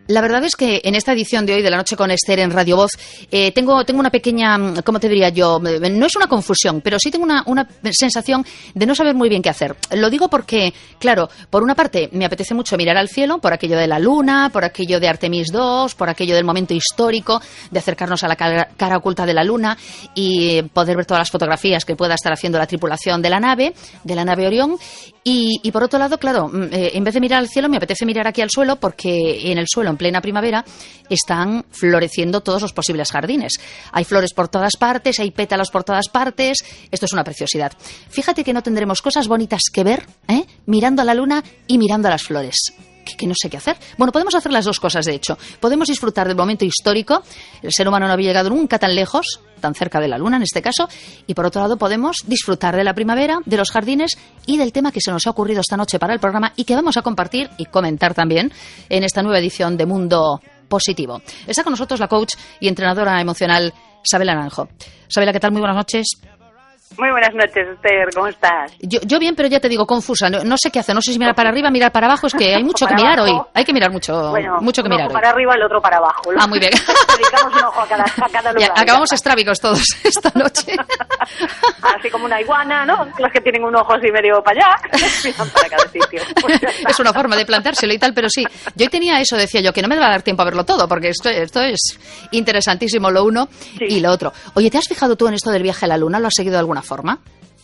La verdad es que en esta edición de hoy de La Noche con Esther en Radio Voz tengo una pequeña, ¿cómo te diría yo? No es una confusión, pero sí tengo una sensación de no saber muy bien qué hacer. Lo digo porque, claro, por una parte me apetece mucho mirar al cielo, por aquello de la luna, por aquello de Artemis II, por aquello del momento histórico, de acercarnos a la cara oculta de la luna y poder ver todas las fotografías que pueda estar haciendo la tripulación de la nave Orión. Y por otro lado, claro, en vez de mirar al cielo me apetece mirar aquí al suelo porque en el suelo, en plena primavera, están floreciendo todos los posibles jardines. Hay flores por todas partes, hay pétalos por todas partes. Esto es una preciosidad. Fíjate que no tendremos cosas bonitas que ver, mirando a la luna y mirando a las flores. Que no sé qué hacer. Bueno, podemos hacer las dos cosas, de hecho. Podemos disfrutar del momento histórico. El ser humano no había llegado nunca tan lejos, tan cerca de la luna en este caso. Y por otro lado podemos disfrutar de la primavera, de los jardines y del tema que se nos ha ocurrido esta noche para el programa y que vamos a compartir y comentar también en esta nueva edición de Mundo Positivo. Está con nosotros la coach y entrenadora emocional Sabela Naranjo. Sabela, ¿qué tal? Muy buenas noches. Muy buenas noches, Esther, ¿cómo estás? Yo bien, pero ya te digo, confusa. No sé qué hacer, no sé si mirar para arriba, mirar para abajo, es que hay mucho que mirar hoy. Hay que mirar mucho, mucho que mirar hoy. Uno para arriba, el otro para abajo. Ah, muy bien. Dedicamos un ojo a cada lugar. Ya, acabamos estrábicos todos esta noche. Así como una iguana, ¿no? Los que tienen un ojo así medio para allá, miran para cada sitio. Es una forma de plantárselo y tal, pero sí. Yo hoy tenía eso, decía yo, que no me va a dar tiempo a verlo todo, porque esto es interesantísimo lo uno y lo otro. Oye, ¿te has fijado tú en esto del viaje a la luna? ¿Lo has seguido de alguna forma?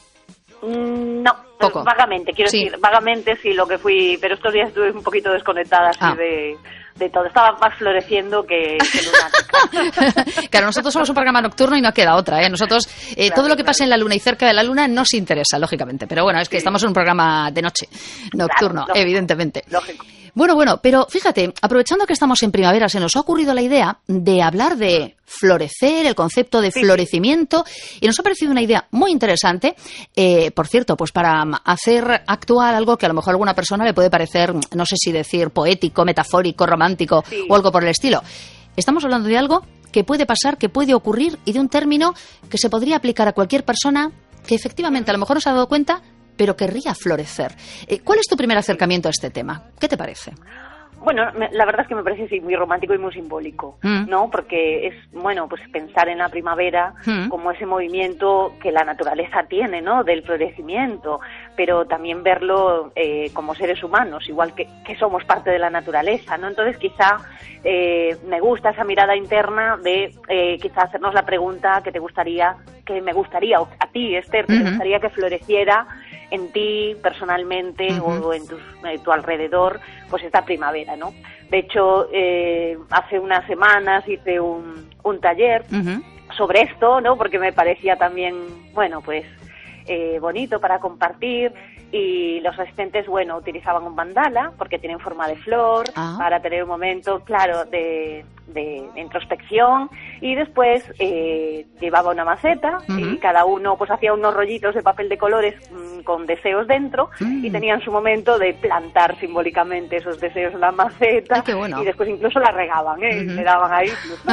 No, poco. Vagamente, quiero decir, vagamente sí lo que fui, pero estos días estuve un poquito desconectada así de todo. Estaba más floreciendo que lunática. Claro, nosotros somos un programa nocturno y no queda otra, ¿eh? Nosotros, todo lo que pasa en la luna y cerca de la luna nos interesa, lógicamente. Pero bueno, es que estamos en un programa de noche, nocturno, claro, evidentemente. Lógico. Bueno, pero fíjate, aprovechando que estamos en primavera, se nos ha ocurrido la idea de hablar de florecer, el concepto de florecimiento, y nos ha parecido una idea muy interesante, por cierto, pues para hacer actuar algo que a lo mejor a alguna persona le puede parecer, no sé si decir poético, metafórico, romántico o algo por el estilo. Estamos hablando de algo que puede pasar, que puede ocurrir, y de un término que se podría aplicar a cualquier persona que efectivamente a lo mejor no se ha dado cuenta, pero querría florecer. ¿Cuál es tu primer acercamiento a este tema? ¿Qué te parece? Bueno, la verdad es que me parece sí, muy romántico y muy simbólico, ¿no? Porque es, bueno, pues pensar en la primavera como ese movimiento que la naturaleza tiene, ¿no? Del florecimiento, pero también verlo como seres humanos, igual que somos parte de la naturaleza, ¿no? Entonces quizá me gusta esa mirada interna de quizá hacernos la pregunta que me gustaría, o a ti, Esther, que te gustaría que floreciera en ti personalmente o en tu alrededor, pues esta primavera, ¿no? De hecho, hace unas semanas hice un taller sobre esto, ¿no? Porque me parecía también, bueno, pues bonito para compartir, y los asistentes, bueno, utilizaban un mandala porque tienen forma de flor para tener un momento, claro, de introspección, y después llevaba una maceta y cada uno pues hacía unos rollitos de papel de colores con deseos dentro y tenían su momento de plantar simbólicamente esos deseos en la maceta. Ay, qué bueno. Y después incluso la regaban, le daban ahí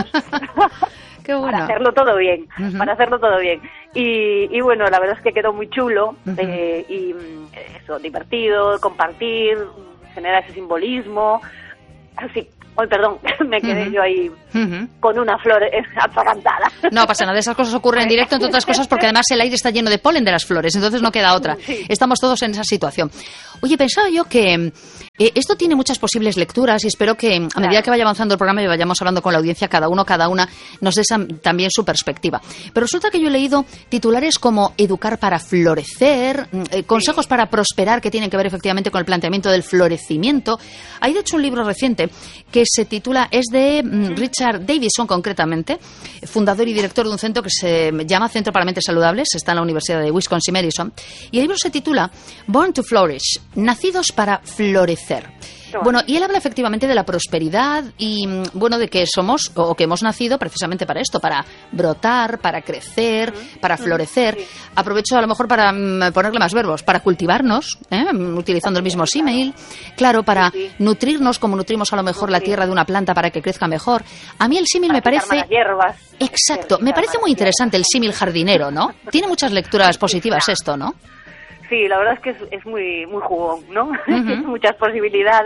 Qué bueno. Para hacerlo todo bien, y bueno, la verdad es que quedó muy chulo y eso, divertido, compartir, generar ese simbolismo, así. Hoy, perdón, me quedé yo ahí con una flor atragantada. No pasa nada, esas cosas ocurren en directo, entre otras cosas, porque además el aire está lleno de polen de las flores, entonces no queda otra. Sí. Estamos todos en esa situación. Oye, pensaba yo que esto tiene muchas posibles lecturas y espero que a medida que vaya avanzando el programa y vayamos hablando con la audiencia, cada una nos dé también su perspectiva. Pero resulta que yo he leído titulares como Educar para florecer, consejos para prosperar, que tienen que ver efectivamente con el planteamiento del florecimiento. Hay de hecho un libro reciente que se titula, es de Richard Davidson concretamente, fundador y director de un centro que se llama Centro para Mentes Saludables, está en la Universidad de Wisconsin-Madison, y el libro se titula Born to Flourish, Nacidos para Florecer. Bueno, y él habla efectivamente de la prosperidad y, bueno, de que somos o que hemos nacido precisamente para esto, para brotar, para crecer, para florecer. Aprovecho a lo mejor para ponerle más verbos, para cultivarnos, utilizando el mismo símil, claro, para nutrirnos como nutrimos a lo mejor la tierra de una planta para que crezca mejor. A mí el símil me parece... Las hierbas. Exacto, me parece muy interesante el símil jardinero, ¿no? Tiene muchas lecturas positivas esto, ¿no? Sí, la verdad es que es muy muy jugón, ¿no? Tiene muchas posibilidades,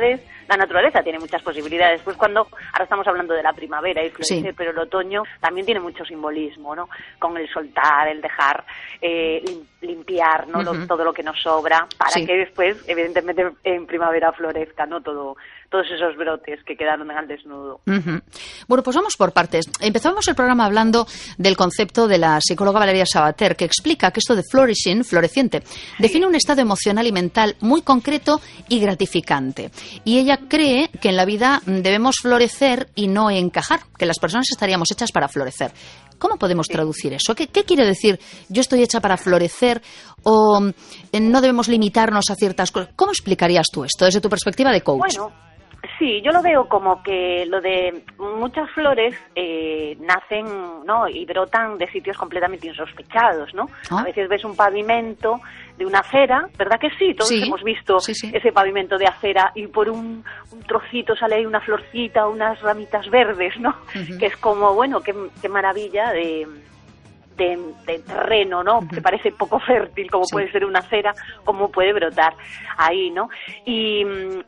la naturaleza tiene muchas posibilidades. Pues ahora estamos hablando de la primavera y florecer, pero el otoño también tiene mucho simbolismo, ¿no? Con el soltar, el dejar limpiar, ¿no? Todo lo que nos sobra, para que después, evidentemente, en primavera florezca, ¿no? Todos esos brotes que quedaron al desnudo. Bueno, pues vamos por partes. Empezamos el programa hablando del concepto de la psicóloga Valeria Sabater, que explica que esto de flourishing, floreciente, define un estado emocional y mental muy concreto y gratificante. Y ella cree que en la vida debemos florecer y no encajar, que las personas estaríamos hechas para florecer. ¿Cómo podemos traducir eso? ¿Qué quiere decir yo estoy hecha para florecer o no debemos limitarnos a ciertas cosas? ¿Cómo explicarías tú esto desde tu perspectiva de coach? Bueno, sí, yo lo veo como que lo de muchas flores nacen, ¿no? Y brotan de sitios completamente insospechados, ¿no? A veces ves un pavimento de una acera, ¿verdad que sí? Todos hemos visto ese pavimento de acera y por un trocito sale ahí una florcita, unas ramitas verdes, ¿no? Que es como, bueno, qué maravilla de terreno, ¿no? Que parece poco fértil, como puede ser una acera, como puede brotar ahí, ¿no? Y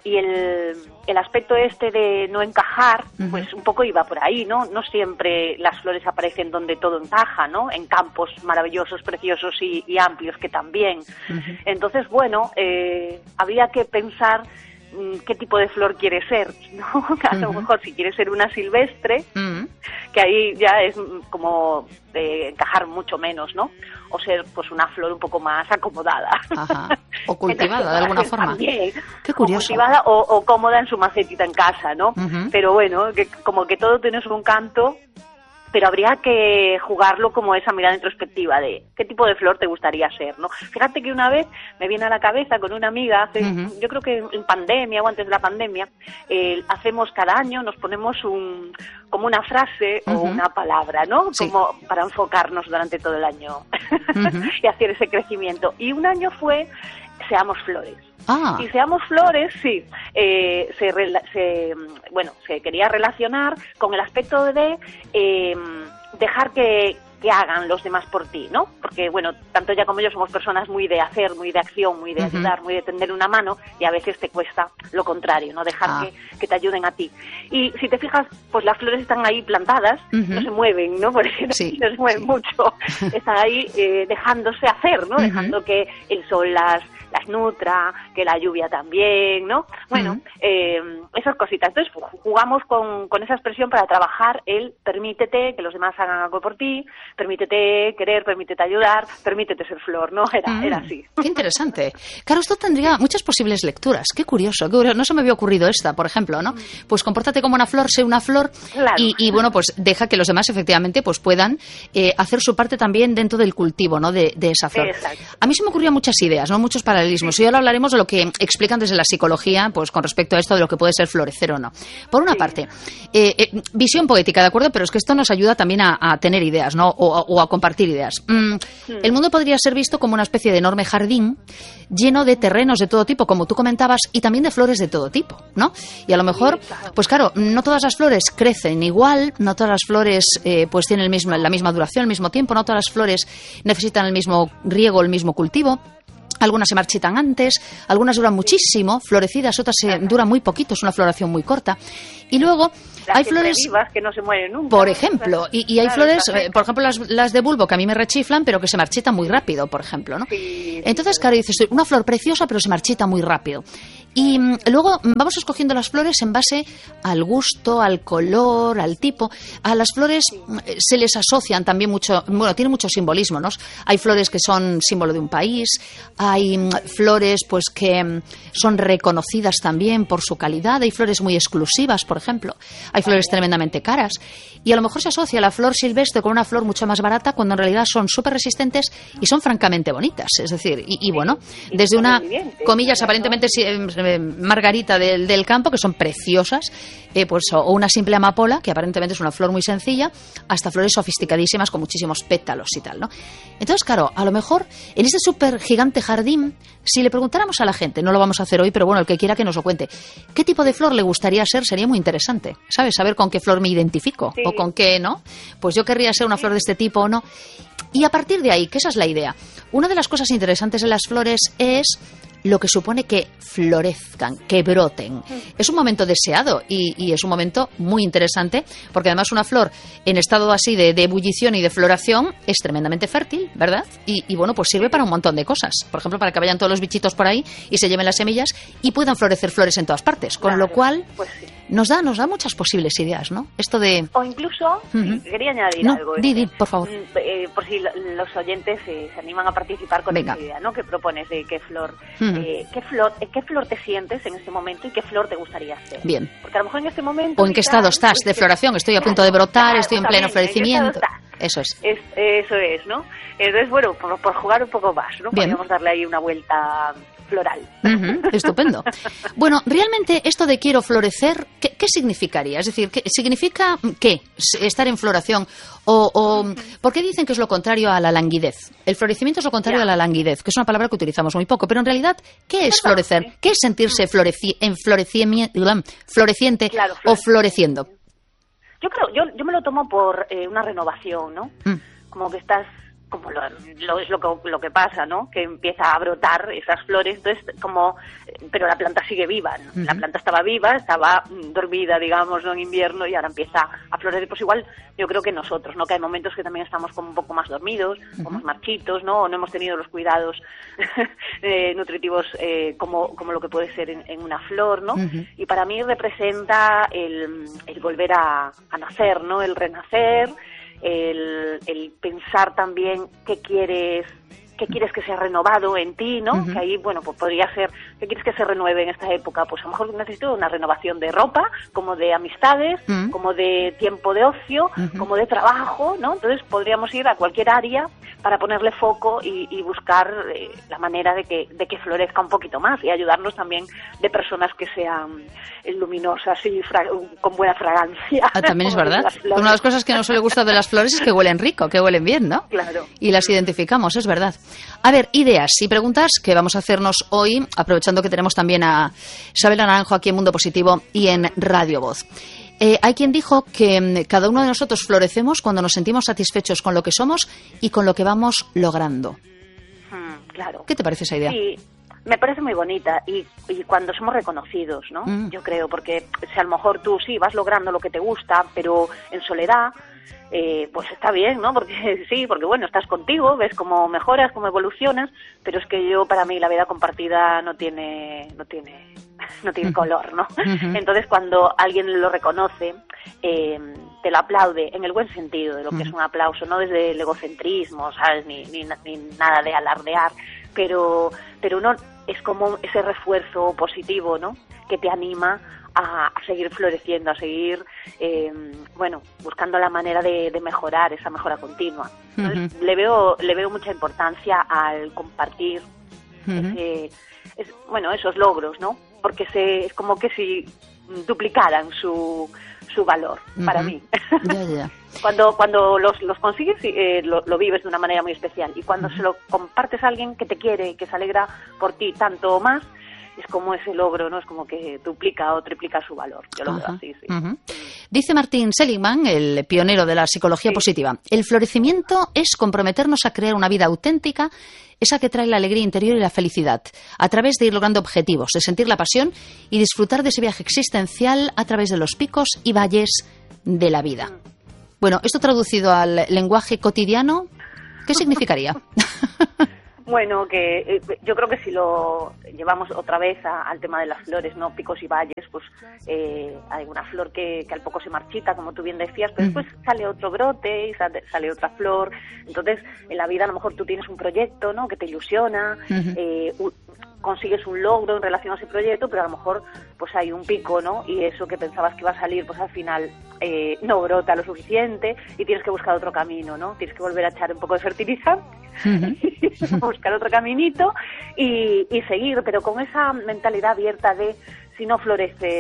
el aspecto este de no encajar, pues un poco iba por ahí, ¿no? No siempre las flores aparecen donde todo encaja, ¿no? En campos maravillosos, preciosos y amplios que también. Entonces, bueno, habría que pensar qué tipo de flor quiere ser, ¿no? A lo mejor si quiere ser una silvestre, que ahí ya es como encajar mucho menos, ¿no? O ser pues una flor un poco más acomodada. O cultivada de alguna forma. También. Qué curioso. O cultivada o cómoda en su macetita en casa, ¿no? Pero bueno, como que todo tiene un canto, pero habría que jugarlo como esa mirada introspectiva de qué tipo de flor te gustaría ser, ¿no? Fíjate que una vez me viene a la cabeza con una amiga, yo creo que en pandemia o antes de la pandemia, hacemos cada año, nos ponemos como una frase o una palabra, ¿no? Como para enfocarnos durante todo el año y hacer ese crecimiento. Y un año fue Seamos Flores. Y Seamos Flores, se quería relacionar con el aspecto de dejar que hagan los demás por ti, ¿no? Porque, bueno, tanto ella como yo somos personas muy de hacer, muy de acción, muy de ayudar, muy de tender una mano, y a veces te cuesta lo contrario, ¿no? Dejar que te ayuden a ti. Y si te fijas, pues las flores están ahí plantadas, no se mueven, ¿no? Porque no se mueven mucho. Están ahí dejándose hacer, ¿no? Dejando que el sol las nutra, que la lluvia también, ¿no? Bueno, esas cositas. Entonces jugamos con esa expresión para trabajar el permítete que los demás hagan algo por ti, permítete querer, permítete ayudar, permítete ser flor, ¿no? Era así. Qué interesante. Claro, esto tendría muchas posibles lecturas. Qué curioso. No se me había ocurrido esta, por ejemplo, ¿no? Pues compórtate como una flor, sé una flor, claro. y bueno, pues deja que los demás efectivamente pues puedan hacer su parte también dentro del cultivo, ¿no? De esa flor. Exacto. A mí se me ocurrían muchas ideas, ¿no? Muchos paralelismos. Y ahora hablaremos de lo que explican desde la psicología, pues con respecto a esto de lo que puede ser florecer o no. Por una parte, visión poética, ¿de acuerdo? Pero es que esto nos ayuda también a tener ideas, ¿no? O a compartir ideas. El mundo podría ser visto como una especie de enorme jardín lleno de terrenos de todo tipo, como tú comentabas, y también de flores de todo tipo, ¿no? Y a lo mejor, pues claro, no todas las flores crecen igual, no todas las flores pues tienen la misma duración, el mismo tiempo, no todas las flores necesitan el mismo riego, el mismo cultivo. Algunas se marchitan antes, algunas duran muchísimo, florecidas, otras duran muy poquito, es una floración muy corta. Y luego hay flores vivas que no se mueren nunca. Por ejemplo, y hay flores, por ejemplo, las de bulbo que a mí me rechiflan, pero que se marchitan muy rápido, por ejemplo, ¿no? Entonces, claro, dices, una flor preciosa, pero se marchita muy rápido. Y luego vamos escogiendo las flores en base al gusto, al color, al tipo. A las flores se les asocian también mucho, bueno, tienen mucho simbolismo, ¿no? Hay flores que son símbolo de un país, hay flores pues que son reconocidas también por su calidad, hay flores muy exclusivas, por ejemplo, hay flores tremendamente caras, y a lo mejor se asocia la flor silvestre con una flor mucho más barata cuando en realidad son súper resistentes y son francamente bonitas, es decir, y bueno, desde una, comillas, aparentemente margarita del campo, que son preciosas, pues o una simple amapola, que aparentemente es una flor muy sencilla, hasta flores sofisticadísimas con muchísimos pétalos y tal, ¿no? Entonces, claro, a lo mejor en este súper gigante jardín, si le preguntáramos a la gente, no lo vamos a hacer hoy, pero bueno, el que quiera que nos lo cuente, ¿qué tipo de flor le gustaría ser? Sería muy interesante, ¿sabes? Saber con qué flor me identifico o con qué no. Pues yo querría ser una flor de este tipo o no. Y a partir de ahí, que esa es la idea. Una de las cosas interesantes de las flores es lo que supone que florezcan, que broten. Es un momento deseado y es un momento muy interesante, porque además una flor en estado así de ebullición y de floración es tremendamente fértil, ¿verdad? Y bueno, pues sirve para un montón de cosas. Por ejemplo, para que vayan todos los bichitos por ahí y se lleven las semillas y puedan florecer flores en todas partes. Con lo cual, pues sí, nos da muchas posibles ideas, ¿no? Esto de... O incluso, quería añadir algo. Di, por favor. Por si los oyentes se animan a participar con esta idea, ¿no? Que propones de qué flor, qué flor te sientes en este momento y qué flor te gustaría ser. Bien. Porque a lo mejor en este momento... O en qué estado estás de floración. Estoy a punto de brotar, estoy en pleno florecimiento. Eso es. Eso es, ¿no? Entonces, bueno, por jugar un poco más, ¿no? Bien. Podríamos darle ahí una vuelta floral. Estupendo. Bueno, realmente esto de quiero florecer, ¿qué significaría? Es decir, ¿significa qué? ¿Estar en floración? ¿O por qué dicen que es lo contrario a la languidez? El florecimiento es lo contrario a la languidez, que es una palabra que utilizamos muy poco, pero en realidad, ¿qué es florecer? Sí. ¿Qué es sentirse floreciente o floreciendo? Yo me lo tomo por una renovación, ¿no? Como que estás, como es lo que pasa, ¿no? Que empieza a brotar esas flores, entonces pero la planta sigue viva, ¿no? La planta estaba viva, estaba dormida, digamos, ¿no? En invierno, y ahora empieza a florecer. Pues igual yo creo que nosotros, ¿no? Que hay momentos que también estamos como un poco más dormidos, o más marchitos, ¿no? O no hemos tenido los cuidados nutritivos como lo que puede ser en una flor, ¿no? Y para mí representa el volver a nacer, ¿no? El renacer, el pensar también qué quieres que sea renovado en ti, ¿no? Que ahí, bueno, pues podría ser, ¿qué quieres que se renueve en esta época? Pues a lo mejor necesito una renovación de ropa, como de amistades, como de tiempo de ocio, como de trabajo, ¿no? Entonces podríamos ir a cualquier área para ponerle foco y buscar la manera de que florezca un poquito más, y ayudarnos también de personas que sean luminosas y con buena fragancia. También es verdad. Una de las cosas que no suele gustar de las flores es que huelen rico, que huelen bien, ¿no? Claro. Y las identificamos, es verdad. A ver, ideas y preguntas que vamos a hacernos hoy, aprovechando que tenemos también a Isabel Naranjo aquí en Mundo Positivo y en Radio Voz. Hay quien dijo que cada uno de nosotros florecemos cuando nos sentimos satisfechos con lo que somos y con lo que vamos logrando. Claro. ¿Qué te parece esa idea? Sí, me parece muy bonita, y cuando somos reconocidos, ¿no? Yo creo, porque si a lo mejor tú sí vas logrando lo que te gusta, pero en soledad, pues está bien, ¿no? Porque bueno, estás contigo, ves cómo mejoras, cómo evolucionas, pero es que para mí la vida compartida no tiene color, ¿no? Entonces cuando alguien lo reconoce, te lo aplaude en el buen sentido de lo que es un aplauso, no desde el egocentrismo, ¿sabes? Ni nada de alardear, pero no, es como ese refuerzo positivo, ¿no? Que te anima a seguir floreciendo, a seguir, buscando la manera de mejorar, esa mejora continua. Entonces, le veo mucha importancia al compartir esos logros, ¿no? Porque es como que si duplicaran su valor para mí. Ya. Cuando los consigues, lo vives de una manera muy especial, y cuando se lo compartes a alguien que te quiere y que se alegra por ti tanto o más, es como ese logro, ¿no? Es como que duplica o triplica su valor. Yo lo veo así, sí. Dice Martin Seligman, el pionero de la psicología positiva, el florecimiento es comprometernos a crear una vida auténtica, esa que trae la alegría interior y la felicidad, a través de ir logrando objetivos, de sentir la pasión y disfrutar de ese viaje existencial a través de los picos y valles de la vida. Bueno, esto traducido al lenguaje cotidiano, ¿qué significaría? Bueno, que yo creo que si lo llevamos otra vez al tema de las flores, ¿no? Picos y valles, pues hay una flor que al poco se marchita, como tú bien decías, pero después sale otro brote y sale otra flor. Entonces, en la vida a lo mejor tú tienes un proyecto, ¿no? Que te ilusiona, consigues un logro en relación a ese proyecto, pero a lo mejor pues hay un pico, ¿no? Y eso que pensabas que iba a salir, pues al final no brota lo suficiente y tienes que buscar otro camino, ¿no? Tienes que volver a echar un poco de fertilizante, buscar otro caminito y seguir, pero con esa mentalidad abierta de si no florece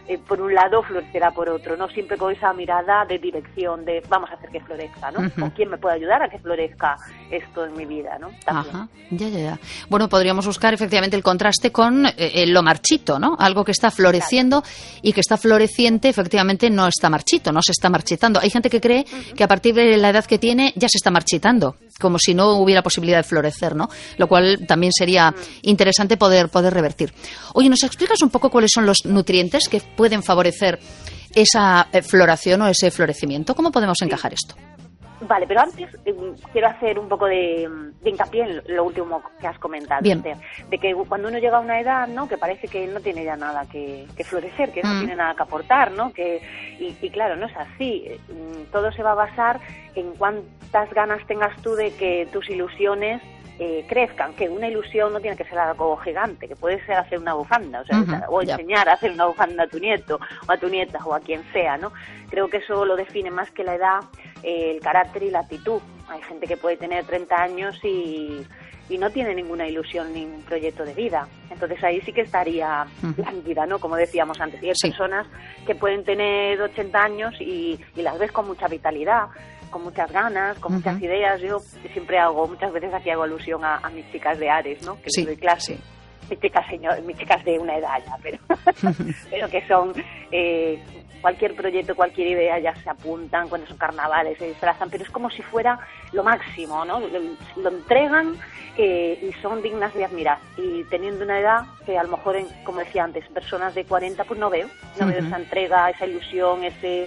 por un lado, florecerá por otro, ¿no? Siempre con esa mirada de dirección, de vamos a hacer que florezca, ¿no? ¿Con quién me puede ayudar a que florezca esto en mi vida, ¿no? También. Ajá, ya. Bueno, podríamos buscar efectivamente el contraste con lo marchito, ¿no? Algo que está floreciendo y que está floreciente, efectivamente no está marchito, no se está marchitando. Hay gente que cree que a partir de la edad que tiene ya se está marchitando, como si no hubiera posibilidad de florecer, ¿no? Lo cual también sería interesante poder revertir. Oye, ¿nos explicas un poco cuáles son los nutrientes que pueden favorecer esa floración o ese florecimiento? ¿Cómo podemos encajar esto? Vale, pero antes quiero hacer un poco de hincapié en lo último que has comentado. Bien. De que cuando uno llega a una edad, ¿no? Que parece que no tiene ya nada que florecer, que no tiene nada que aportar, ¿no? Y claro, no es así. Todo se va a basar en cuántas ganas tengas tú de que tus ilusiones crezcan, que una ilusión no tiene que ser algo gigante, que puede ser hacer una bufanda, o enseñar a hacer una bufanda a tu nieto o a tu nieta o a quien sea, ¿no? Creo que eso lo define más que la edad, el carácter y la actitud. Hay gente que puede tener 30 años y no tiene ninguna ilusión ni un proyecto de vida. Entonces ahí sí que estaría lánguida, ¿no? Como decíamos antes. Y hay personas que pueden tener 80 años y las ves con mucha vitalidad, con muchas ganas, con muchas ideas. Yo siempre muchas veces aquí hago alusión a mis chicas de Ares, ¿no? Que les doy clase. Mis chicas de una edad ya, pero que son cualquier proyecto, cualquier idea, ya se apuntan cuando son carnavales, se disfrazan, pero es como si fuera lo máximo, ¿no? Lo entregan y son dignas de admirar. Y teniendo una edad que a lo mejor, como decía antes, personas de 40, pues no veo esa entrega, esa ilusión,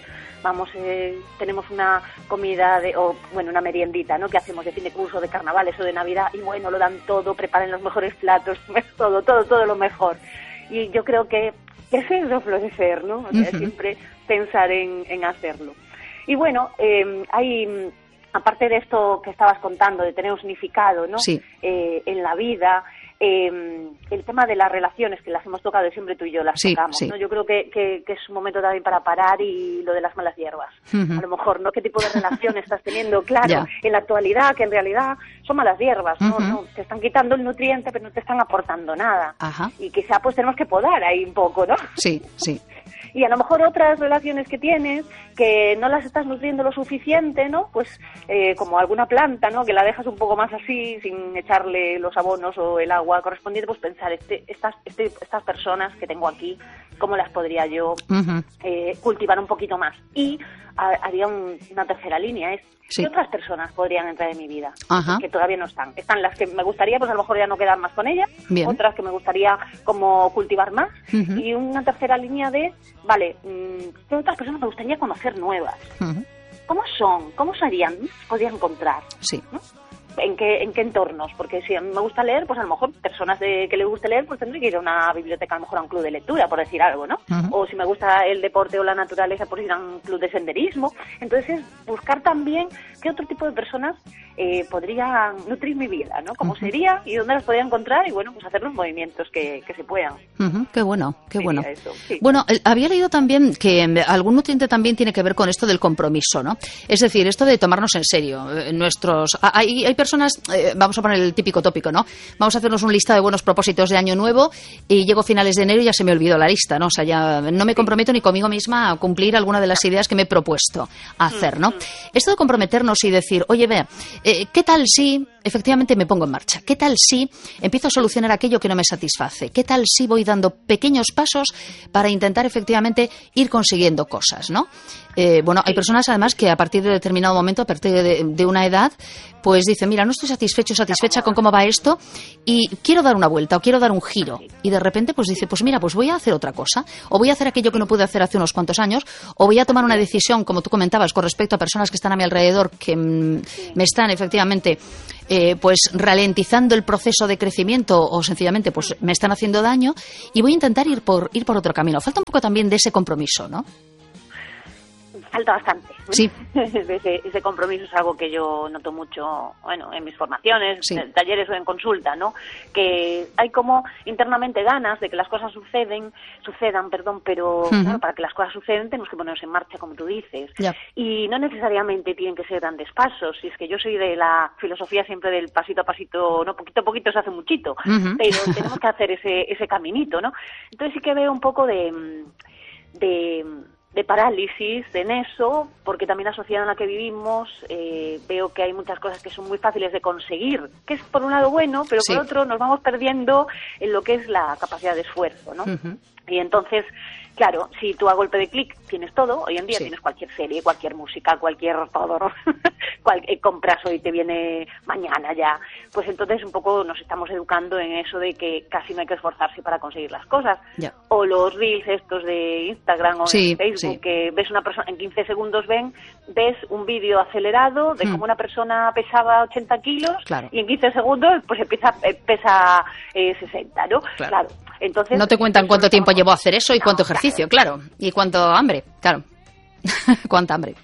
tenemos una comida una meriendita, ¿no? Que hacemos de fin de curso, de carnavales o de Navidad, y bueno, lo dan todo, preparan los mejores platos, todo lo mejor. Y yo creo que es eso, florecer, ¿no? O sea, siempre pensar en hacerlo. Y bueno, hay, aparte de esto que estabas contando, de tener un significado, ¿no? Sí. En la vida, el tema de las relaciones, que las hemos tocado siempre tú y yo, las tocamos, ¿no? Yo creo que es un momento también para parar, y lo de las malas hierbas. A lo mejor, ¿no? ¿Qué tipo de relación estás teniendo? Claro, en la actualidad, que en realidad son malas hierbas, ¿no? No, te están quitando el nutriente, pero no te están aportando nada. Y quizá pues tenemos que podar ahí un poco, ¿no? Sí. Y a lo mejor otras relaciones que tienes, que no las estás nutriendo lo suficiente, ¿no? Pues como alguna planta, ¿no? Que la dejas un poco más así, sin echarle los abonos o el agua correspondiente, pues pensar, estas personas que tengo aquí, ¿cómo las podría yo cultivar un poquito más? Y había una tercera línea, ¿qué otras personas podrían entrar en mi vida? Que todavía no están. Están las que me gustaría, pues a lo mejor ya no quedar más con ellas. Bien. Otras que me gustaría como cultivar más. Y una tercera línea ¿qué otras personas me gustaría conocer nuevas? ¿Cómo son? ¿Cómo serían? ¿Podría encontrar? Sí. ¿No? ¿En qué entornos? Porque si me gusta leer, pues a lo mejor personas que les guste leer, pues tendré que ir a una biblioteca, a lo mejor a un club de lectura, por decir algo, ¿no? O si me gusta el deporte o la naturaleza, pues ir a un club de senderismo. Entonces es buscar también qué otro tipo de personas podrían nutrir mi vida, ¿no? ¿Cómo sería y dónde las podría encontrar? Y bueno, pues hacer los movimientos que se puedan. Qué bueno. Eso, sí. Bueno, había leído también que algún nutriente también tiene que ver con esto del compromiso, ¿no? Es decir, esto de tomarnos en serio. Hay personas, vamos a poner el típico tópico, ¿no? Vamos a hacernos un lista de buenos propósitos de año nuevo y llego a finales de enero y ya se me olvidó la lista, ¿no? O sea, ya no me comprometo ni conmigo misma a cumplir alguna de las ideas que me he propuesto hacer, ¿no? Esto de comprometernos y decir, oye, ¿qué tal si efectivamente me pongo en marcha? ¿Qué tal si empiezo a solucionar aquello que no me satisface? ¿Qué tal si voy dando pequeños pasos para intentar efectivamente ir consiguiendo cosas, ¿no? Hay personas además que a partir de determinado momento, a partir de una edad, pues dicen, mira, no estoy satisfecha con cómo va esto y quiero dar una vuelta o quiero dar un giro. Y de repente pues dice, pues mira, pues voy a hacer otra cosa, o voy a hacer aquello que no pude hacer hace unos cuantos años, o voy a tomar una decisión, como tú comentabas, con respecto a personas que están a mi alrededor, que me están efectivamente pues ralentizando el proceso de crecimiento o sencillamente pues me están haciendo daño, y voy a intentar ir por otro camino. Falta un poco también de ese compromiso, ¿no? Falta bastante. Sí. Ese compromiso es algo que yo noto mucho, en mis formaciones, en talleres o en consulta, ¿no? Que hay como internamente ganas de que las cosas sucedan, pero claro, para que las cosas sucedan tenemos que ponernos en marcha, como tú dices. Y no necesariamente tienen que ser grandes pasos. Si es que yo soy de la filosofía siempre del pasito a pasito, no, poquito a poquito se hace muchito, pero tenemos que hacer ese caminito, ¿no? Entonces sí que veo un poco de de parálisis en eso, porque también la sociedad en la que vivimos veo que hay muchas cosas que son muy fáciles de conseguir, que es por un lado bueno, pero por otro nos vamos perdiendo en lo que es la capacidad de esfuerzo, ¿no? Y entonces, claro, si tú a golpe de clic tienes todo, hoy en día tienes cualquier serie, cualquier música, cualquier todo, ¿no? Compras hoy, te viene mañana ya, pues entonces un poco nos estamos educando en eso de que casi no hay que esforzarse para conseguir las cosas. O los reels estos de Instagram o de Facebook, que ves una persona, en 15 segundos ves un vídeo acelerado de cómo una persona pesaba 80 kilos y en 15 segundos pues pesa 60, ¿no? Claro. Entonces, no te cuentan cuánto tiempo llevó a hacer eso y cuánto ejercicio, claro, y cuánto hambre, claro. Cuánta hambre.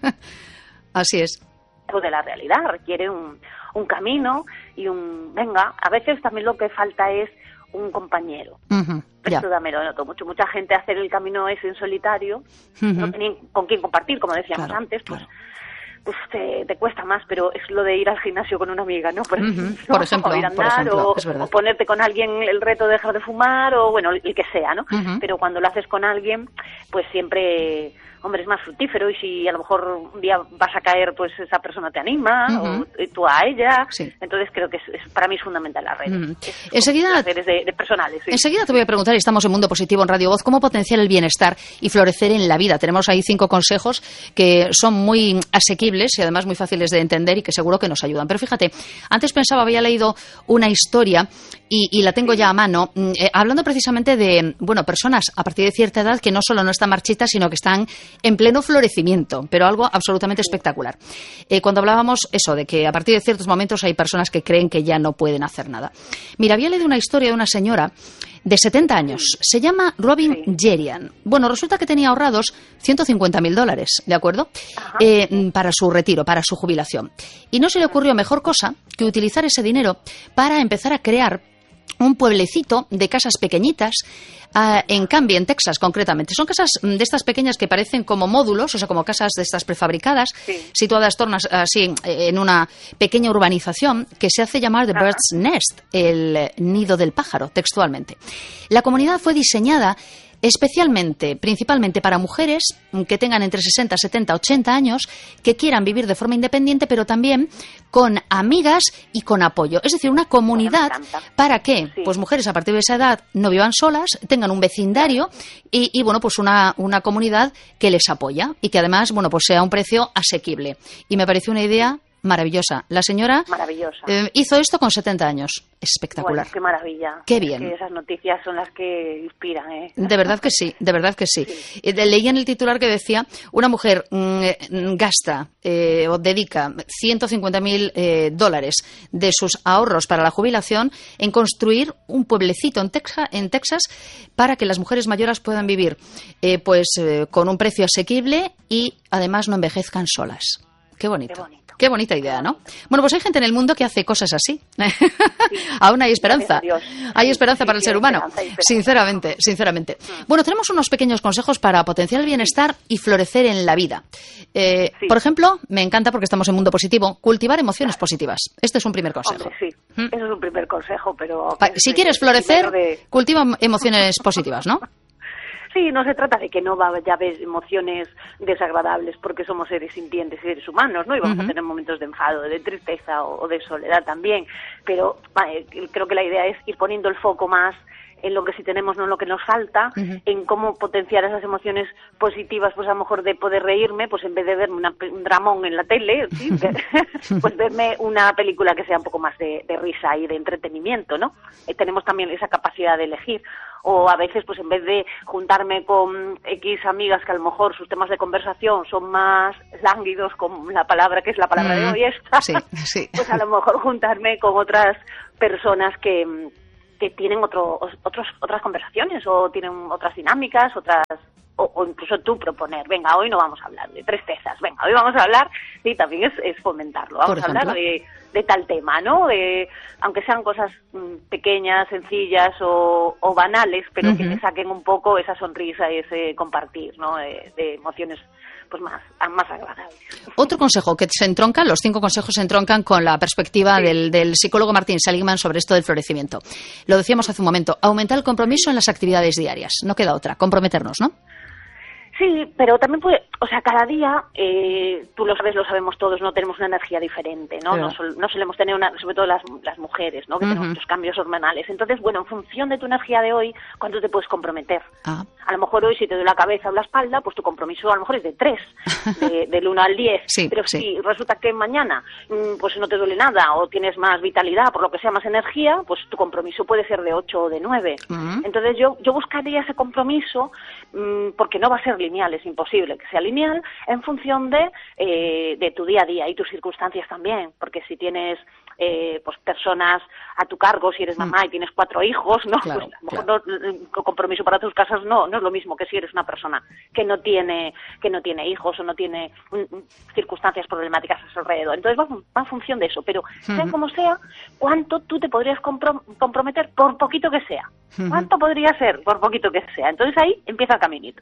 Así es. De la realidad requiere un camino y a veces también lo que falta es un compañero. Esto también lo noto mucho. Mucha gente hacer el camino es en solitario, no tienen con quién compartir, como decíamos antes, pues te cuesta más, pero es lo de ir al gimnasio con una amiga, ¿no? Por ejemplo, o ir a andar, o ponerte con alguien el reto de dejar de fumar, o bueno, el que sea, ¿no? Pero cuando lo haces con alguien, pues siempre, hombre, es más fructífero, y si a lo mejor un día vas a caer, pues esa persona te anima, o tú a ella. Entonces creo que para mí es fundamental la red. Enseguida, de personales. Enseguida te voy a preguntar, y estamos en Mundo Positivo en Radio Voz, cómo potenciar el bienestar y florecer en la vida. Tenemos ahí 5 consejos que son muy asequibles y además muy fáciles de entender y que seguro que nos ayudan. Pero fíjate, antes había leído una historia y la tengo ya a mano, hablando precisamente de, personas a partir de cierta edad que no solo no están marchitas, sino que están en pleno florecimiento, pero algo absolutamente espectacular. Cuando hablábamos eso, de que a partir de ciertos momentos hay personas que creen que ya no pueden hacer nada. Mira, había leído una historia de una señora de 70 años. Se llama Robin Jerian. Bueno, resulta que tenía ahorrados $150.000, ¿de acuerdo? Para su retiro, para su jubilación. Y no se le ocurrió mejor cosa que utilizar ese dinero para empezar a crear un pueblecito de casas pequeñitas en Canby, en Texas, concretamente. Son casas de estas pequeñas que parecen como módulos, o sea, como casas de estas prefabricadas, situadas así en una pequeña urbanización que se hace llamar The Bird's Nest, el nido del pájaro, textualmente. La comunidad fue diseñada principalmente para mujeres que tengan entre 60, 70, 80 años, que quieran vivir de forma independiente, pero también con amigas y con apoyo. Es decir, una comunidad para que pues mujeres a partir de esa edad no vivan solas, tengan un vecindario y pues una comunidad que les apoya y que además pues sea a un precio asequible. Y me pareció una idea maravillosa. La señora hizo esto con 70 años. Espectacular. Bueno, qué maravilla. Qué bien. Es que esas noticias son las que inspiran, ¿eh? De verdad que sí, de verdad que sí. Leí en el titular que decía, una mujer gasta o dedica $150.000 de sus ahorros para la jubilación en construir un pueblecito en Texas para que las mujeres mayores puedan vivir con un precio asequible y además no envejezcan solas. Qué bonito. Qué bonito. Qué bonita idea, ¿no? Bueno, pues hay gente en el mundo que hace cosas así. Aún hay esperanza. Hay esperanza para el ser humano. Sinceramente. Bueno, tenemos unos pequeños consejos para potenciar el bienestar y florecer en la vida. Por ejemplo, me encanta, porque estamos en Mundo Positivo, cultivar emociones positivas. Este es un primer consejo. Hombre, eso es un primer consejo, pero... Si quieres florecer, cultiva emociones positivas, ¿no? Sí, no se trata de que no vaya a haber emociones desagradables, porque somos seres sintientes, seres humanos, ¿no? Y vamos a tener momentos de enfado, de tristeza o de soledad también. Pero creo que la idea es ir poniendo el foco más en lo que sí tenemos, no en lo que nos falta, en cómo potenciar esas emociones positivas, pues a lo mejor de poder reírme, pues en vez de verme un dramón en la tele, ¿sí? Pues verme una película que sea un poco más de risa y de entretenimiento, ¿no? Tenemos también esa capacidad de elegir. O a veces, pues en vez de juntarme con X amigas que a lo mejor sus temas de conversación son más lánguidos, con la palabra que es la palabra de hoy esta, pues a lo mejor juntarme con otras personas que tienen otras conversaciones o tienen otras dinámicas, o incluso tú proponer, venga, hoy no vamos a hablar de tristezas, venga, hoy vamos a hablar, sí, también es fomentarlo, vamos a hablar de tal tema, ¿no? Aunque sean cosas pequeñas, sencillas o banales, pero que te saquen un poco esa sonrisa y ese compartir, ¿no? De emociones pues más agradables. Otro consejo que se entronca, los 5 consejos se entroncan con la perspectiva del psicólogo Martin Seligman sobre esto del florecimiento. Lo decíamos hace un momento, aumentar el compromiso en las actividades diarias. No queda otra, comprometernos, ¿no? Sí, pero también puede, o sea, cada día, tú lo sabes, lo sabemos todos, no tenemos una energía diferente, ¿no? Claro. No solemos tener sobre todo las mujeres, ¿no? Que tenemos muchos cambios hormonales. Entonces, bueno, en función de tu energía de hoy, ¿cuánto te puedes comprometer? A lo mejor hoy, si te duele la cabeza o la espalda, pues tu compromiso a lo mejor es de 3, del 1 al 10. Sí, pero si resulta que mañana, pues no te duele nada, o tienes más vitalidad, por lo que sea, más energía, pues tu compromiso puede ser de 8 o de 9. Entonces yo buscaría ese compromiso, porque no va a ser lineal, es imposible que sea lineal, en función de tu día a día y tus circunstancias también, porque si tienes pues personas a tu cargo, si eres mamá y tienes 4 hijos, ¿no? Claro, pues a lo mejor el compromiso para tus casas no es lo mismo que si eres una persona que no tiene hijos o no tiene circunstancias problemáticas a su alrededor. Entonces va en función de eso, pero sea como sea, ¿cuánto tú te podrías comprometer por poquito que sea? ¿Cuánto podría ser por poquito que sea? Entonces ahí empieza el caminito.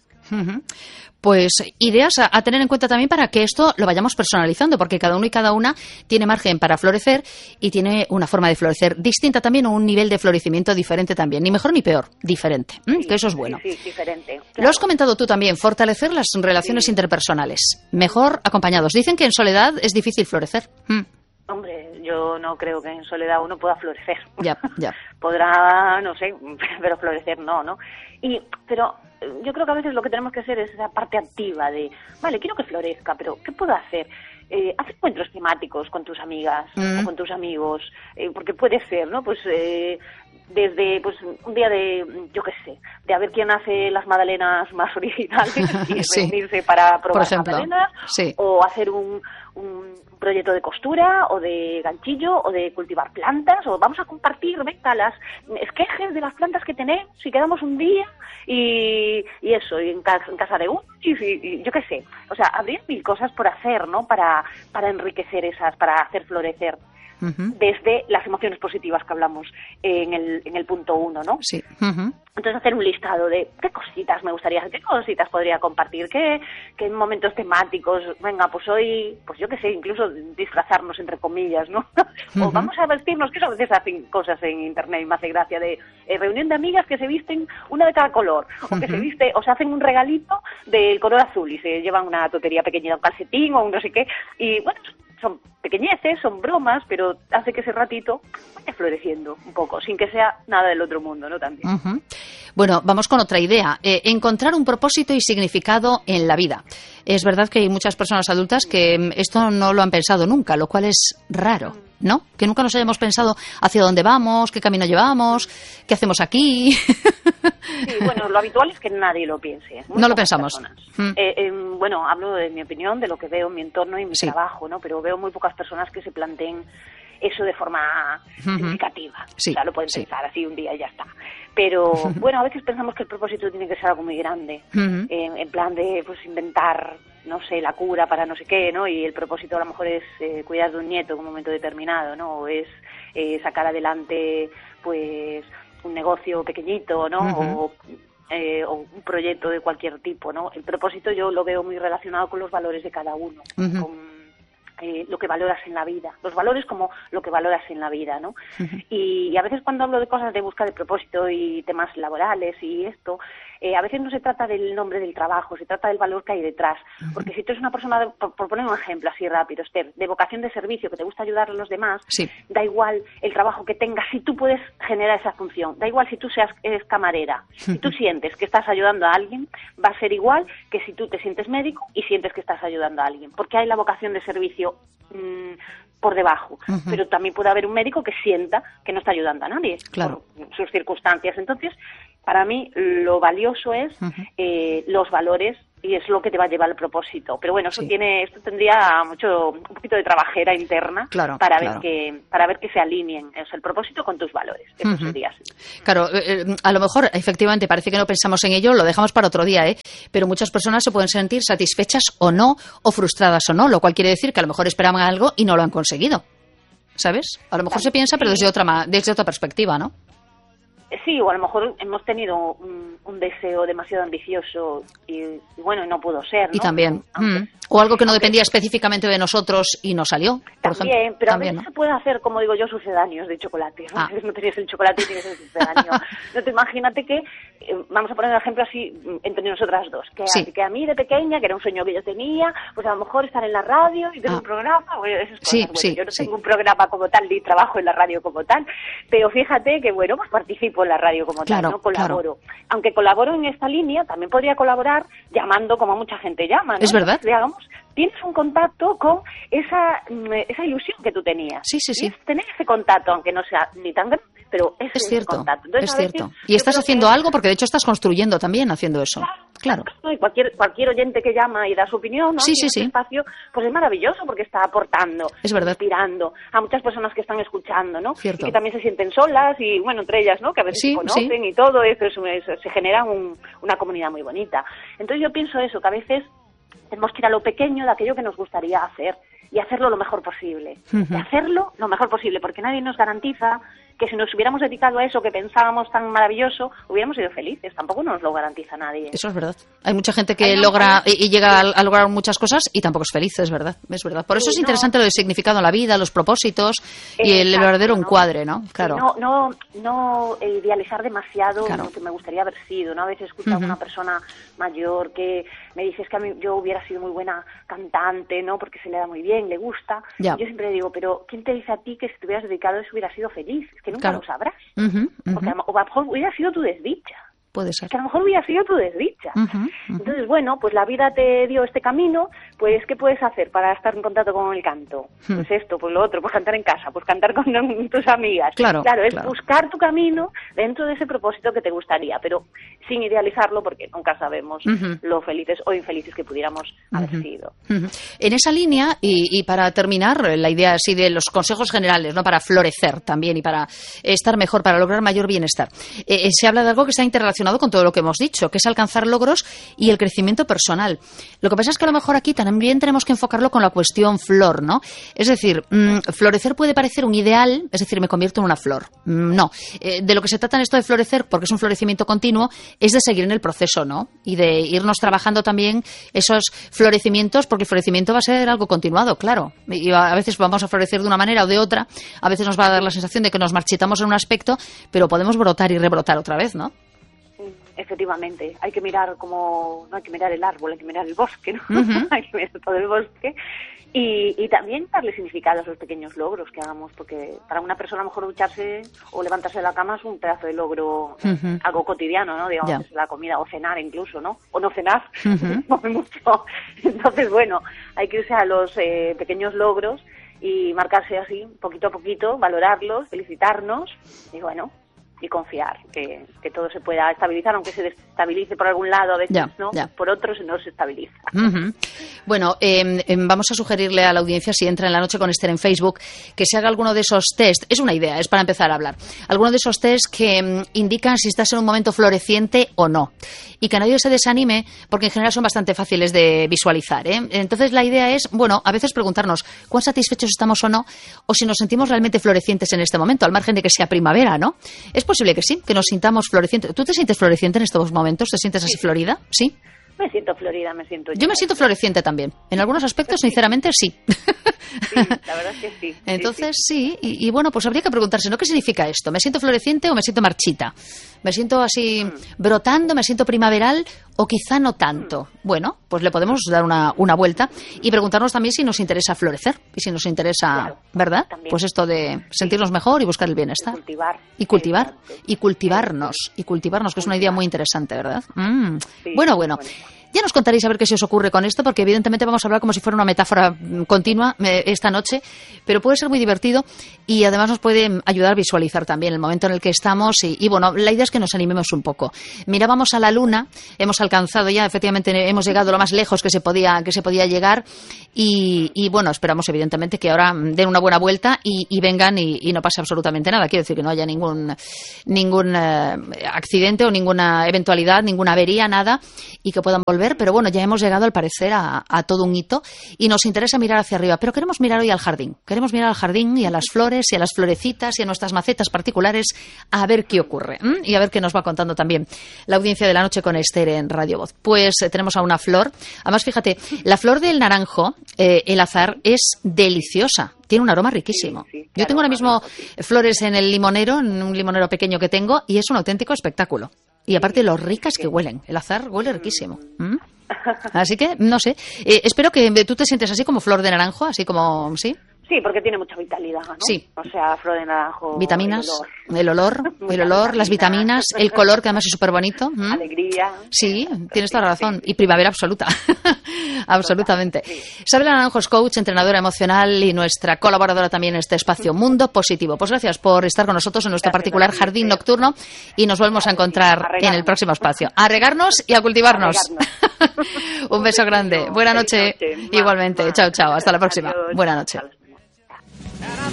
Pues ideas a tener en cuenta también para que esto lo vayamos personalizando, porque cada uno y cada una tiene margen para florecer y tiene una forma de florecer distinta también, o un nivel de florecimiento diferente también, ni mejor ni peor, diferente, que eso es bueno. Sí, diferente. Claro. Lo has comentado tú también, fortalecer las relaciones interpersonales, mejor acompañados. Dicen que en soledad es difícil florecer. Hombre, yo no creo que en soledad uno pueda florecer. Ya. Podrá, no sé, pero florecer no. Pero yo creo que a veces lo que tenemos que hacer es esa parte activa de, vale, quiero que florezca, pero ¿qué puedo hacer? Haz encuentros temáticos con tus amigas o con tus amigos, porque puede ser, ¿no? Pues desde pues un día de, yo qué sé, de a ver quién hace las magdalenas más originales y reunirse para probar magdalenas, o hacer un proyecto de costura o de ganchillo o de cultivar plantas, o vamos a compartir, venga, las esquejes de las plantas que tenemos si quedamos un día y eso, y en casa de uno, y yo qué sé, o sea, habría mil cosas por hacer, ¿no? Para enriquecer para hacer florecer desde las emociones positivas que hablamos en el punto 1, ¿no? Sí. Entonces hacer un listado de qué cositas me gustaría hacer, qué cositas podría compartir, qué momentos temáticos, venga, pues hoy, pues yo qué sé, incluso disfrazarnos entre comillas, ¿no? O vamos a vestirnos, que a veces hacen cosas en internet y me hace gracia de reunión de amigas que se visten una de cada color, o que se hacen un regalito del color azul y se llevan una tontería pequeñita, un calcetín o un no sé qué, y bueno, son pequeñeces, son bromas, pero hace que ese ratito vaya floreciendo un poco, sin que sea nada del otro mundo, ¿no? También. Bueno, vamos con otra idea. Encontrar un propósito y significado en la vida. Es verdad que hay muchas personas adultas que esto no lo han pensado nunca, lo cual es raro, ¿no? Que nunca nos hayamos pensado hacia dónde vamos, qué camino llevamos, qué hacemos aquí. Sí, bueno, lo habitual es que nadie lo piense. No lo pensamos. Bueno, hablo de mi opinión, de lo que veo en mi entorno y mi trabajo, ¿no? Pero veo muy pocas personas que se planteen eso de forma significativa. O sea, lo pueden pensar así un día y ya está. Pero, bueno, a veces pensamos que el propósito tiene que ser algo muy grande. En plan de, pues, inventar, no sé, la cura para no sé qué, ¿no? Y el propósito a lo mejor es cuidar de un nieto en un momento determinado, ¿no? O es sacar adelante, pues, un negocio pequeñito, ¿no? O un proyecto de cualquier tipo, ¿no? El propósito yo lo veo muy relacionado con los valores de cada uno, con lo que valoras en la vida, los valores como lo que valoras en la vida, ¿no? Y a veces cuando hablo de cosas de busca de propósito y temas laborales y esto, a veces no se trata del nombre del trabajo, se trata del valor que hay detrás, porque si tú eres una persona, por poner un ejemplo así rápido, Esther, de vocación de servicio, que te gusta ayudar a los demás, da igual el trabajo que tengas, si tú puedes generar esa función, da igual si tú eres camarera, si tú sientes que estás ayudando a alguien, va a ser igual que si tú te sientes médico y sientes que estás ayudando a alguien, porque hay la vocación de servicio por debajo, pero también puede haber un médico que sienta que no está ayudando a nadie por sus circunstancias. Entonces, para mí lo valioso es los valores, y es lo que te va a llevar al propósito. Pero bueno, esto tendría un poquito de trabajera interna para ver que se alineen el propósito con tus valores. Eso sería así. Claro, a lo mejor efectivamente parece que no pensamos en ello, lo dejamos para otro día, pero muchas personas se pueden sentir satisfechas o no, o frustradas o no, lo cual quiere decir que a lo mejor esperaban algo y no lo han conseguido, ¿sabes? A lo mejor se piensa, pero desde otra perspectiva, ¿no? Sí, o a lo mejor hemos tenido un deseo demasiado ambicioso y bueno, no pudo ser, ¿no? Y también. O algo que no dependía específicamente de nosotros y no salió, por ejemplo. Pero también, a veces se puede hacer, como digo yo, sucedáneos de chocolate. ¿No? A veces no tenías el chocolate y tienes el sucedáneo. No te imagínate que vamos a poner un ejemplo así entre nosotras dos, que a mí de pequeña, que era un sueño que yo tenía, pues a lo mejor estar en la radio y tener un programa, esas cosas. Yo no tengo un programa como tal, ni trabajo en la radio como tal, pero fíjate que, pues participo en la radio como tal, ¿no? Colaboro. Aunque colaboro en esta línea, también podría colaborar llamando como mucha gente llama, ¿no? Es verdad. Digamos, tienes un contacto con esa ilusión que tú tenías. Sí. Es tener ese contacto, aunque no sea ni tan grande, pero es cierto, contacto. Entonces, es cierto. Y estás haciendo algo, porque de hecho estás construyendo también haciendo eso. Claro. Y cualquier oyente que llama y da su opinión, ¿no? Sí. Espacio, pues es maravilloso porque está aportando, es verdad, inspirando a muchas personas que están escuchando, ¿no? Cierto. Y que también se sienten solas y, bueno, entre ellas, ¿no? Que a veces se conocen y todo eso, se genera una comunidad muy bonita. Entonces yo pienso eso, que a veces tenemos que ir a lo pequeño de aquello que nos gustaría hacer y hacerlo lo mejor posible. Y hacerlo lo mejor posible, porque nadie nos garantiza que si nos hubiéramos dedicado a eso que pensábamos tan maravilloso, hubiéramos sido felices. Tampoco nos lo garantiza nadie. Eso es verdad. Hay mucha gente que logra y llega a lograr muchas cosas y tampoco es feliz, es verdad. Por eso es interesante lo de significado en la vida, los propósitos y el verdadero encuadre, ¿no? Claro. No idealizar demasiado lo que me gustaría haber sido, ¿no? A veces escucho a una persona mayor que me dice, es que a mí yo hubiera sido muy buena cantante, ¿no? Porque se le da muy bien, le gusta. Ya. Yo siempre digo, pero ¿quién te dice a ti que si te hubieras dedicado a eso hubieras sido feliz? Que nunca lo sabrás. Porque a lo mejor hubiera sido tu desdicha. Puede ser. Que a lo mejor hubiera sido tu desdicha. Entonces, bueno, pues la vida te dio este camino, pues ¿qué puedes hacer para estar en contacto con el canto? Pues esto, pues lo otro, pues cantar en casa, pues cantar con tus amigas. Claro, es buscar tu camino dentro de ese propósito que te gustaría, pero sin idealizarlo porque nunca sabemos lo felices o infelices que pudiéramos haber sido. En esa línea, y para terminar, la idea así de los consejos generales, ¿no? Para florecer también y para estar mejor, para lograr mayor bienestar. Se habla de algo que está interrelacionado con todo lo que hemos dicho, que es alcanzar logros y el crecimiento personal. Lo que pasa es que a lo mejor aquí también tenemos que enfocarlo con la cuestión flor, ¿no? Es decir, florecer puede parecer un ideal, es decir, me convierto en una flor. No. De lo que se trata en esto de florecer, porque es un florecimiento continuo, es de seguir en el proceso, ¿no? Y de irnos trabajando también esos florecimientos, porque el florecimiento va a ser algo continuado, claro. Y a veces vamos a florecer de una manera o de otra, a veces nos va a dar la sensación de que nos marchitamos en un aspecto, pero podemos brotar y rebrotar otra vez, ¿no? Efectivamente, hay que mirar no hay que mirar el árbol, hay que mirar el bosque, ¿no? Hay que mirar todo el bosque y también darle significado a esos pequeños logros que hagamos, porque para una persona a lo mejor ducharse o levantarse de la cama es un pedazo de logro, algo cotidiano, ¿no? Digamos, la comida o cenar incluso, ¿no? O no cenar, mucho. Entonces, bueno, hay que irse a los pequeños logros y marcarse así, poquito a poquito, valorarlos, felicitarnos y bueno, y confiar que todo se pueda estabilizar, aunque se desestabilice por algún lado, a veces por otros no se estabiliza. Bueno, vamos a sugerirle a la audiencia, si entra en La Noche con Esther en Facebook, que se haga alguno de esos test. Es una idea, es para empezar a hablar. Alguno de esos test que indican si estás en un momento floreciente o no. Y que nadie se desanime, porque en general son bastante fáciles de visualizar, ¿eh? Entonces la idea es, bueno, a veces preguntarnos cuán satisfechos estamos o no, o si nos sentimos realmente florecientes en este momento, al margen de que sea primavera, ¿no? Es posible que sí, que nos sintamos florecientes. ¿Tú te sientes floreciente en estos momentos? ¿Te sientes así florida? ¿Sí? Me siento florida, me siento yo me siento floreciente también. En algunos aspectos, sinceramente, sí. Sí, la verdad es que sí. Entonces, sí. Y bueno, pues habría que preguntarse, ¿no? ¿Qué significa esto? ¿Me siento floreciente o me siento marchita? ¿Me siento así brotando? ¿Me siento primaveral? ¿O quizá no tanto? Bueno, pues le podemos dar una vuelta y preguntarnos también si nos interesa florecer y si nos interesa, ¿verdad? También. Pues esto de sentirnos mejor y buscar el bienestar. Y cultivar. Y cultivarnos, que es una idea muy interesante, ¿verdad? Bueno. Ya nos contaréis a ver qué se os ocurre con esto, porque evidentemente vamos a hablar como si fuera una metáfora continua esta noche, pero puede ser muy divertido y además nos puede ayudar a visualizar también el momento en el que estamos y bueno, la idea es que nos animemos un poco. Mirábamos a la luna, hemos alcanzado ya, efectivamente hemos llegado lo más lejos que se podía llegar y bueno, esperamos evidentemente que ahora den una buena vuelta y vengan y no pase absolutamente nada. Quiero decir que no haya ningún accidente o ninguna eventualidad, ninguna avería, nada, y que puedan volver. Pero bueno, ya hemos llegado al parecer a todo un hito y nos interesa mirar hacia arriba, pero queremos mirar hoy al jardín, queremos mirar al jardín y a las flores y a las florecitas y a nuestras macetas particulares a ver qué ocurre y a ver qué nos va contando también la audiencia de La Noche con Esther en Radio Voz. Pues tenemos a una flor, además fíjate, la flor del naranjo, el azahar, es deliciosa. Tiene un aroma riquísimo. Sí, claro, yo tengo ahora mismo flores en el limonero, en un limonero pequeño que tengo, y es un auténtico espectáculo. Y aparte lo ricas que huelen. El azahar huele riquísimo. Así que, no sé, espero que tú te sientes así como flor de naranjo, así como, ¿sí? Sí, porque tiene mucha vitalidad, ¿no? Sí. O sea, flor de naranjo... Vitaminas, el olor, las vitaminas, el color, que además es súper bonito. Alegría. Sí, tienes toda la razón. Y primavera absoluta. Absolutamente. Isabel Naranjo es coach, entrenadora emocional y nuestra colaboradora también en este espacio Mundo Positivo. Pues gracias por estar con nosotros en nuestro particular jardín nocturno y nos volvemos a encontrar en el próximo espacio. A regarnos y a cultivarnos. Un beso grande. Buena noche. Igualmente. Chao, chao. Hasta la próxima. Buena noche.